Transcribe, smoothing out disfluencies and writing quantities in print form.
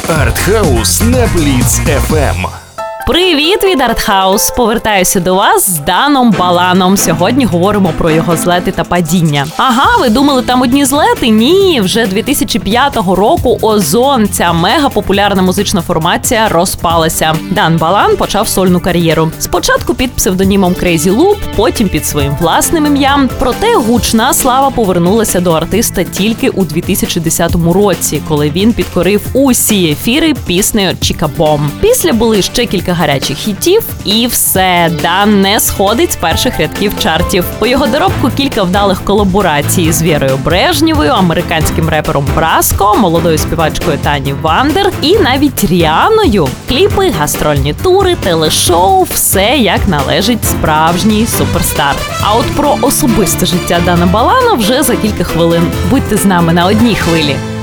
Артхаус на Бліц FM. Привіт від Артхаус! Повертаюся до вас з Даном Баланом. Сьогодні говоримо про його злети та падіння. Ага, ви думали, там одні злети? Ні, вже 2005 року Озон, ця мега-популярна музична формація, розпалася. Дан Балан почав сольну кар'єру. Спочатку під псевдонімом Crazy Loop, потім під своїм власним ім'ям. Проте гучна слава повернулася до артиста тільки у 2010 році, коли він підкорив усі ефіри піснею «Чіка Бом». Після були ще кілька гарячих хітів, і все, Дан не сходить з перших рядків чартів. У його доробку кілька вдалих колаборацій з Вірою Брежнєвою, американським репером Браско, молодою співачкою Тані Вандер і навіть Ріаною. Кліпи, гастрольні тури, телешоу – все як належить справжній суперстар. А от про особисте життя Дана Балана вже за кілька хвилин. Будьте з нами на одній хвилі.